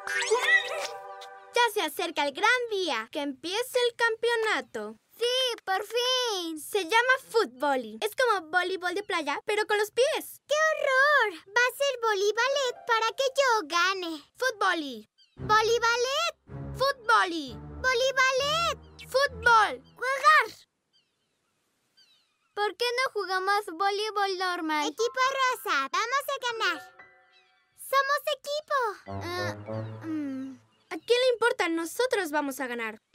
Ya se acerca el gran día, que empiece el campeonato. ¡Sí, por fin! Se llama fútbol. Es como voleibol de playa, pero con los pies. ¡Qué horror! Va a ser voleibalet para que yo gane. Fútbol. ¿Voleibalet? Fútbol. ¡Voleibalet! Fútbol. ¡Jugar! ¿Por qué no jugamos voleibol normal? Equipo rosa, vamos a ganar. ¡Somos equipo! ¿A quién le importa? Nosotros vamos a ganar.